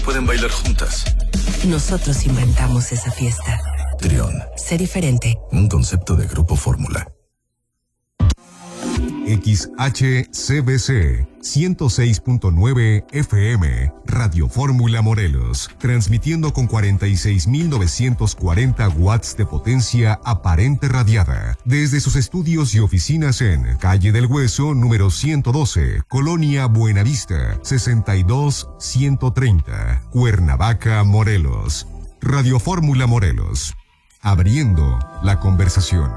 Pueden bailar juntas. Nosotros inventamos esa fiesta. Trión. Sé diferente. Un concepto de Grupo Fórmula. XHCBC 106.9 FM, Radio Fórmula Morelos, transmitiendo con 46.940 watts de potencia aparente radiada, desde sus estudios y oficinas en Calle del Hueso, número 112, Colonia Buenavista, 62130, Cuernavaca, Morelos. Radio Fórmula Morelos, abriendo la conversación.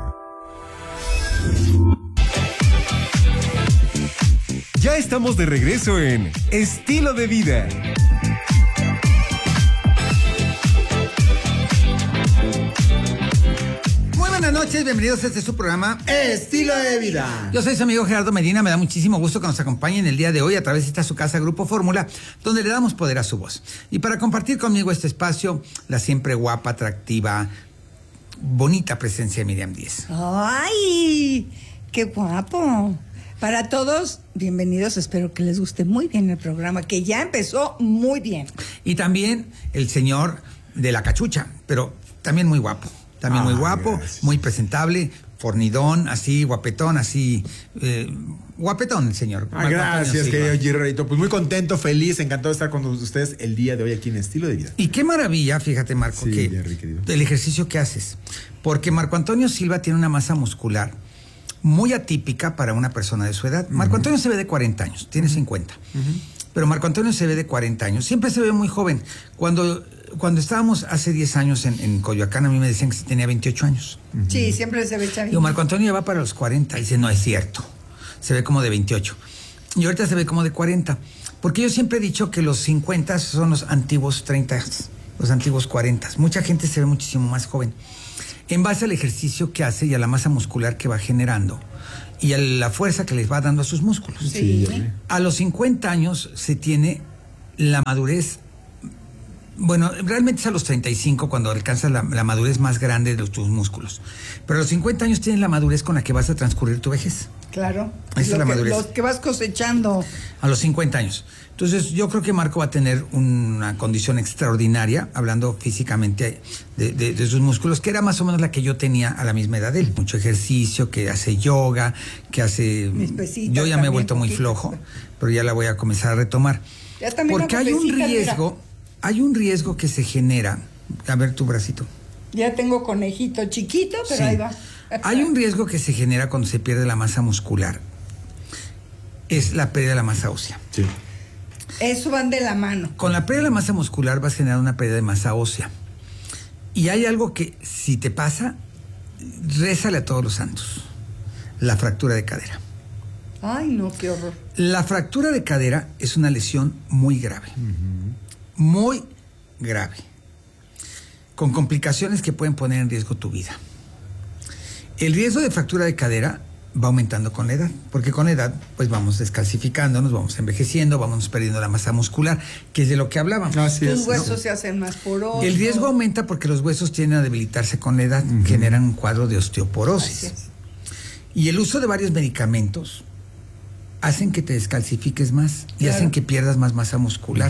Ya estamos de regreso en Estilo de Vida. Muy buenas noches, bienvenidos a este su programa Estilo de Vida. Yo soy su amigo Gerardo Medina, me da muchísimo gusto que nos acompañen el día de hoy a través de esta su casa Grupo Fórmula, donde le damos poder a su voz. Y para compartir conmigo este espacio, la siempre guapa, atractiva, bonita presencia de Miriam Díez. ¡Ay! ¡Qué guapo! Para todos, bienvenidos. Espero que les guste muy bien el programa, que ya empezó muy bien. Y también el señor de la cachucha, pero también muy guapo. También muy guapo, gracias. Muy presentable, fornidón, así, guapetón, así. Guapetón el señor. Gracias, querido Girrito. Pues muy contento, feliz, encantado de estar con ustedes el día de hoy aquí en Estilo de Vida. Y qué maravilla, fíjate, Marco, sí, que Jerry, querido, el ejercicio que haces. Porque Marco Antonio Silva tiene una masa muscular muy atípica para una persona de su edad. Marco Antonio se ve de 40 años, tiene 50. Pero Marco Antonio se ve de 40 años. Siempre se ve muy joven. Cuando estábamos hace 10 años en Coyoacán, a mí me decían que tenía 28 años. Sí, siempre se ve chavito. Digo, Marco Antonio ya va para los 40. Y dice, no es cierto. Se ve como de 28. Y ahorita se ve como de 40. Porque yo siempre he dicho que los 50 son los antiguos 30, los antiguos 40. Mucha gente se ve muchísimo más joven. En base al ejercicio que hace y a la masa muscular que va generando y a la fuerza que les va dando a sus músculos. Sí. A los 50 años se tiene la madurez, bueno, realmente es a los 35 cuando alcanzas la madurez más grande de tus músculos. Pero a los 50 años tienes la madurez con la que vas a transcurrir tu vejez. Claro. Esa es la madurez. Los que vas cosechando. A los 50 años. Entonces, yo creo que Marco va a tener una condición extraordinaria, hablando físicamente de sus músculos, que era más o menos la que yo tenía a la misma edad de él. Mucho ejercicio, que hace yoga, que hace... Mis pesitas. Yo ya me he vuelto poquito, muy flojo, pero ya la voy a comenzar a retomar. Ya también. Porque hay un riesgo que se genera. A ver tu bracito. Ya tengo conejito chiquito, pero sí. Ahí va. Hay un riesgo que se genera cuando se pierde la masa muscular. Es la pérdida de la masa ósea. Sí. Eso van de la mano. Con la pérdida de la masa muscular vas a generar una pérdida de masa ósea. Y hay algo que, si te pasa, rézale a todos los santos. La fractura de cadera. Ay, no, qué horror. La fractura de cadera es una lesión muy grave. Muy grave. Con complicaciones que pueden poner en riesgo tu vida. El riesgo de fractura de cadera va aumentando con la edad, porque con la edad pues vamos descalcificándonos, vamos envejeciendo, vamos perdiendo la masa muscular, que es de lo que hablábamos. Tus huesos se hacen más porosos. El riesgo aumenta porque los huesos tienden a debilitarse con la edad, generan un cuadro de osteoporosis. Y el uso de varios medicamentos hacen que te descalcifiques más y hacen que pierdas más masa muscular.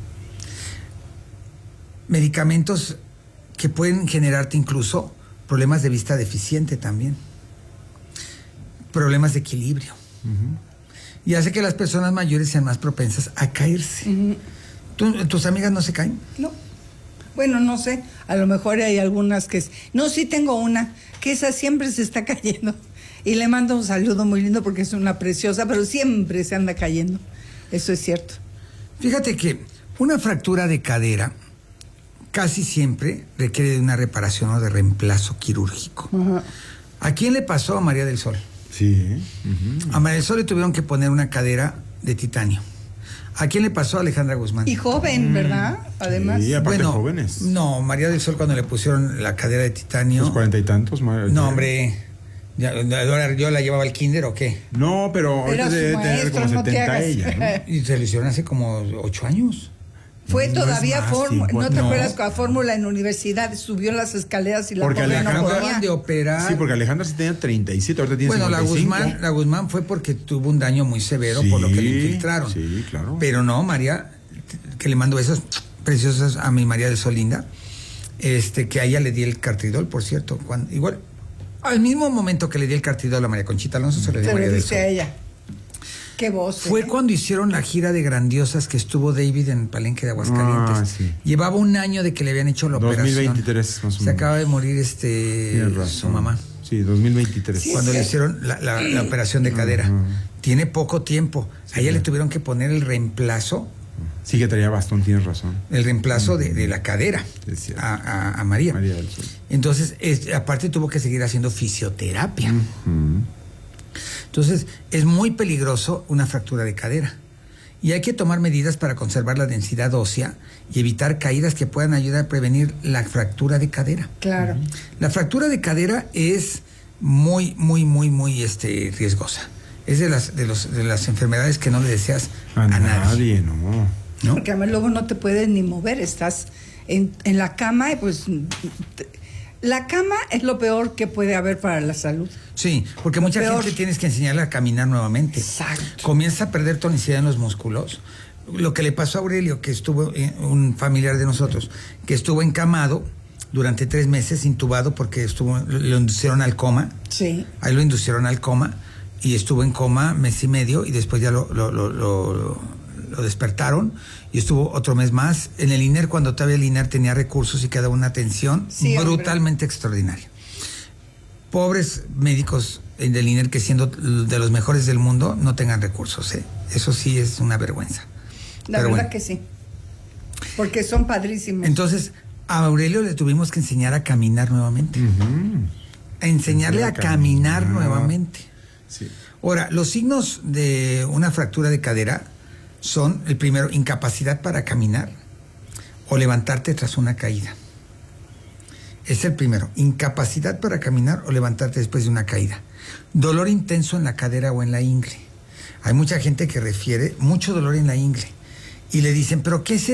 Medicamentos que pueden generarte incluso problemas de vista deficiente también. Problemas de equilibrio. Y hace que las personas mayores sean más propensas a caerse. ¿Tus amigas no se caen? No. Bueno, no sé. A lo mejor hay algunas que... No, sí tengo una, que esa siempre se está cayendo. Y le mando un saludo muy lindo porque es una preciosa, pero siempre se anda cayendo. Eso es cierto. Fíjate que una fractura de cadera casi siempre requiere de una reparación o de reemplazo quirúrgico. ¿A quién le pasó? A María del Sol. Sí. A María del Sol le tuvieron que poner una cadera de titanio. ¿A quién le pasó? A Alejandra Guzmán. Y joven, ¿verdad? Además. Sí, aparte jóvenes. No, María del Sol cuando le pusieron la cadera de titanio... ¿Los 40 y tantos? No, hombre... ¿Yo la llevaba al kinder o qué? No, pero ahorita debe tener como 70 ella, ¿no? Y se lo hicieron hace como 8 años. Fue todavía fórmula. ¿No te acuerdas con la fórmula en universidad? Subió las escaleras y la pobre no podía. De operar. Sí, porque Alejandra sí tenía 37, ahorita tiene 55. La Guzmán fue porque tuvo un daño muy severo por lo que le infiltraron. Sí, claro. Pero no, María, que le mando esos preciosas a mi María del Sol Linda, que a ella le di el Cartridol, por cierto, igual, al mismo momento que le di el Cartridol a María Conchita Alonso, se le dio a María del Sol. a ella. Qué voz. Fue cuando hicieron la gira de Grandiosas que estuvo David en el Palenque de Aguascalientes. Sí. Llevaba un año de que le habían hecho la 2023, operación. más o Se menos. acaba de morir Tienes razón. su mamá. Sí, 2023. Sí, Cuando sí. le hicieron la operación de cadera. Tiene poco tiempo. A ella le tuvieron que poner el reemplazo Sí, que traía bastón, tienes razón. de la cadera Es cierto. a María. María del Sol. Entonces, aparte tuvo que seguir haciendo fisioterapia. Entonces, es muy peligroso una fractura de cadera. Y hay que tomar medidas para conservar la densidad ósea y evitar caídas que puedan ayudar a prevenir la fractura de cadera. Claro. La fractura de cadera es muy riesgosa. Es de las enfermedades que no le deseas A nadie, no. ¿no? Porque además luego no te puedes ni mover, estás en la cama y pues la cama es lo peor que puede haber para la salud. Sí, porque mucha Peor. gente tienes que enseñarle a caminar nuevamente. Exacto. Comienza a perder tonicidad en los músculos. Lo que le pasó a Aurelio, que estuvo, un familiar de nosotros, que estuvo encamado durante 3 meses, intubado porque lo inducieron al coma. Sí. Ahí lo inducieron al coma y estuvo en coma 1 mes y medio y después ya lo despertaron y estuvo otro mes más en el INER cuando todavía el INER tenía recursos y que daba una atención Sí, brutalmente extraordinaria. Pobres médicos del INER que siendo de los mejores del mundo no tengan recursos, ¿eh? Eso sí es una vergüenza. La Pero verdad bueno. que sí. Porque son padrísimos. Entonces, a Aurelio le tuvimos que enseñar a caminar nuevamente. A enseñarle a caminar nuevamente. Sí. Ahora, los signos de una fractura de cadera son, el primero, incapacidad para caminar o levantarte tras una caída. Es el primero, incapacidad para caminar o levantarte después de una caída. Dolor intenso en la cadera o en la ingle. Hay mucha gente que refiere mucho dolor en la ingle y le dicen, ¿pero qué es